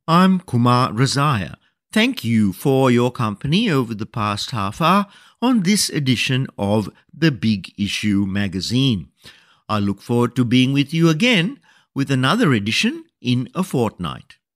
I'm Kumar Razaya. Thank you for your company over the past half hour on this edition of the Big Issue magazine. I look forward to being with you again with another edition in a fortnight.